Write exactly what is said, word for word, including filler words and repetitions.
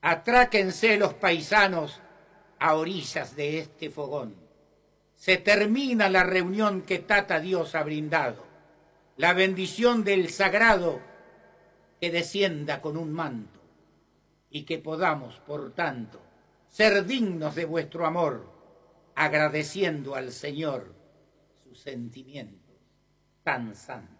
Atráquense los paisanos a orillas de este fogón. Se termina la reunión que Tata Dios ha brindado. La bendición del sagrado que descienda con un manto y que podamos, por tanto, ser dignos de vuestro amor, agradeciendo al Señor sus sentimientos tan santos.